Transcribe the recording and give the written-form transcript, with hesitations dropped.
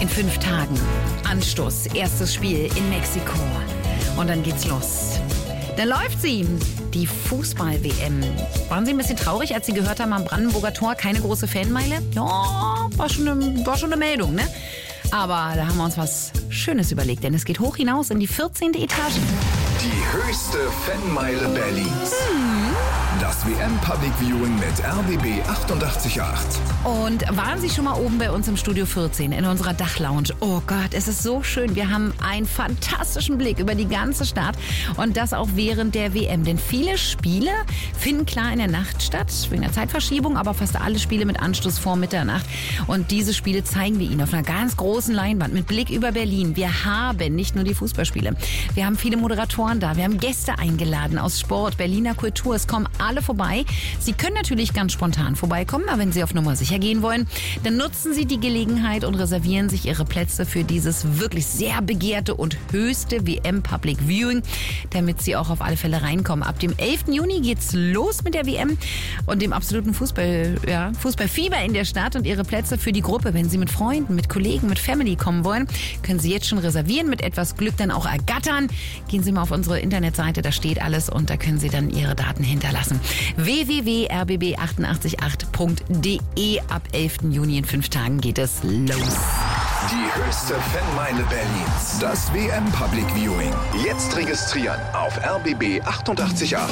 In 5 Tagen. Anstoß, erstes Spiel in Mexiko. Und dann geht's los. Dann läuft sie, die Fußball-WM. Waren Sie ein bisschen traurig, als Sie gehört haben, am Brandenburger Tor keine große Fanmeile? Ja, war schon eine Meldung, ne? Aber da haben wir uns was Schönes überlegt, denn es geht hoch hinaus in die 14. Etage. Die höchste Fanmeile Berlins. Das WM Public Viewing mit RBB 88.8. Und waren Sie schon mal oben bei uns im Studio 14 in unserer Dachlounge? Oh Gott, es ist so schön. Wir haben einen fantastischen Blick über die ganze Stadt und das auch während der WM. Denn viele Spiele finden klar in der Nacht statt, wegen der Zeitverschiebung, aber fast alle Spiele mit Anstoß vor Mitternacht. Und diese Spiele zeigen wir Ihnen auf einer ganz großen Leinwand mit Blick über Berlin. Wir haben nicht nur die Fußballspiele, wir haben viele Moderatoren da, wir haben Gäste eingeladen aus Sport, Berliner Kultur. Es kommen alle vorbei. Sie können natürlich ganz spontan vorbeikommen, aber wenn Sie auf Nummer sicher gehen wollen, dann nutzen Sie die Gelegenheit und reservieren sich Ihre Plätze für dieses wirklich sehr begehrte und höchste WM Public Viewing, damit Sie auch auf alle Fälle reinkommen. Ab dem 11. Juni geht's los mit der WM und dem absoluten Fußballfieber in der Stadt und Ihre Plätze für die Gruppe. Wenn Sie mit Freunden, mit Kollegen, mit Family kommen wollen, können Sie jetzt schon reservieren, mit etwas Glück dann auch ergattern. Gehen Sie mal auf unsere Internetseite, da steht alles und da können Sie dann Ihre Daten hinterlassen. www.rbb888.de. Ab 11. Juni in 5 Tagen geht es los. Die höchste Fanmeile Berlins. Das WM Public Viewing. Jetzt registrieren auf rbb888.de.